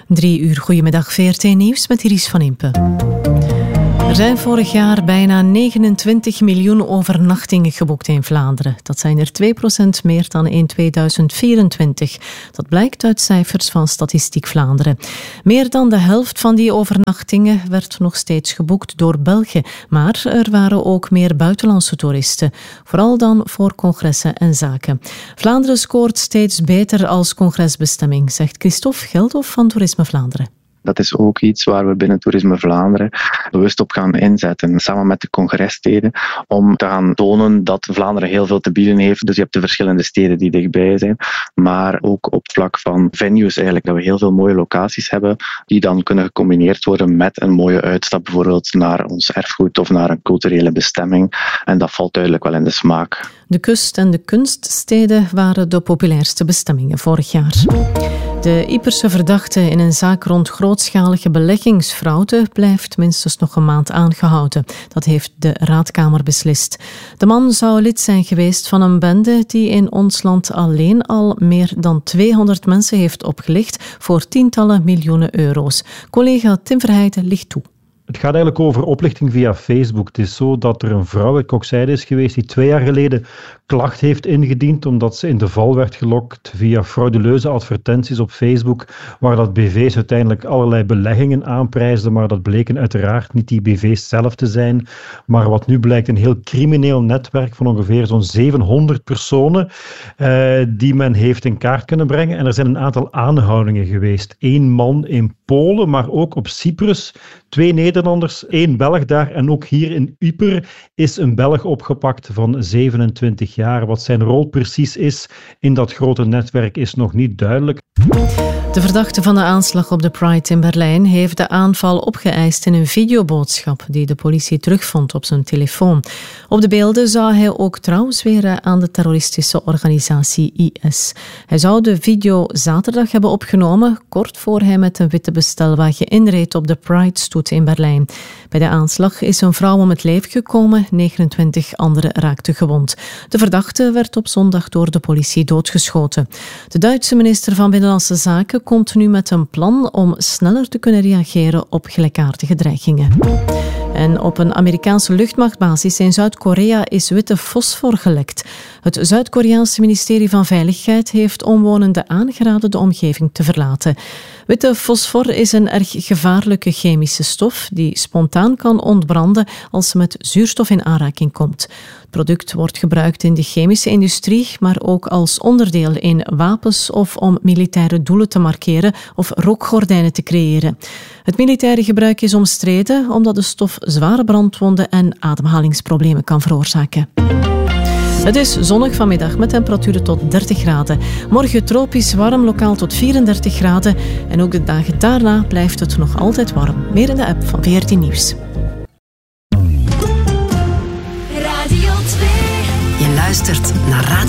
3 uur, goedemiddag, VRT Nieuws met Iris van Impe. Er zijn vorig jaar bijna 29 miljoen overnachtingen geboekt in Vlaanderen. Dat zijn er 2% meer dan in 2024. Dat blijkt uit cijfers van Statistiek Vlaanderen. Meer dan de helft van die overnachtingen werd nog steeds geboekt door Belgen. Maar er waren ook meer buitenlandse toeristen. Vooral dan voor congressen en zaken. Vlaanderen scoort steeds beter als congresbestemming, zegt Christophe Geldhoff van Toerisme Vlaanderen. Dat is ook iets waar we binnen Toerisme Vlaanderen bewust op gaan inzetten, samen met de congressteden, om te gaan tonen dat Vlaanderen heel veel te bieden heeft. Dus je hebt de verschillende steden die dichtbij zijn, maar ook op vlak van venues eigenlijk, dat we heel veel mooie locaties hebben, die dan kunnen gecombineerd worden met een mooie uitstap, bijvoorbeeld naar ons erfgoed of naar een culturele bestemming. En dat valt duidelijk wel in de smaak. De kust- en de kunststeden waren de populairste bestemmingen vorig jaar. De Yperse verdachte in een zaak rond grootschalige beleggingsfraude blijft minstens nog een maand aangehouden. Dat heeft de Raadkamer beslist. De man zou lid zijn geweest van een bende die in ons land alleen al meer dan 200 mensen heeft opgelicht voor tientallen miljoenen euro's. Collega Tim Verheijden licht toe. Het gaat eigenlijk over oplichting via Facebook. Het is zo dat er een vrouw uit Kokzijde is geweest die 2 jaar geleden klacht heeft ingediend omdat ze in de val werd gelokt via frauduleuze advertenties op Facebook, waar dat BV's uiteindelijk allerlei beleggingen aanprijsden, maar dat bleken uiteraard niet die BV's zelf te zijn, maar wat nu blijkt een heel crimineel netwerk van ongeveer zo'n 700 personen die men heeft in kaart kunnen brengen. En er zijn een aantal aanhoudingen geweest. 1 man in Polen, maar ook op Cyprus. 2 Nederlanders, 1 Belg daar. En ook hier in Yper is een Belg opgepakt van 27 jaar. Wat zijn rol precies is in dat grote netwerk is nog niet duidelijk. De verdachte van de aanslag op de Pride in Berlijn heeft de aanval opgeëist in een videoboodschap die de politie terugvond op zijn telefoon. Op de beelden zou hij ook trouw zweren aan de terroristische organisatie IS. Hij zou de video zaterdag hebben opgenomen, kort voor hij met een witte bestelwagen inreed op de Pride-stoet in Berlijn. Bij de aanslag is een vrouw om het leven gekomen, 29 anderen raakten gewond. De verdachte werd op zondag door de politie doodgeschoten. De Duitse minister van Binnenlandse Zaken komt nu met een plan om sneller te kunnen reageren op gelijkaardige dreigingen. En op een Amerikaanse luchtmachtbasis in Zuid-Korea is witte fosfor gelekt. Het Zuid-Koreaanse ministerie van Veiligheid heeft omwonenden aangeraden de omgeving te verlaten. Witte fosfor is een erg gevaarlijke chemische stof die spontaan kan ontbranden als ze met zuurstof in aanraking komt. Het product wordt gebruikt in de chemische industrie, maar ook als onderdeel in wapens of om militaire doelen te markeren of rookgordijnen te creëren. Het militaire gebruik is omstreden omdat de stof zware brandwonden en ademhalingsproblemen kan veroorzaken. Het is zonnig vanmiddag met temperaturen tot 30 graden. Morgen tropisch warm, lokaal tot 34 graden. En ook de dagen daarna blijft het nog altijd warm. Meer in de app van VRT Nieuws. Radio 2. Je luistert naar Radio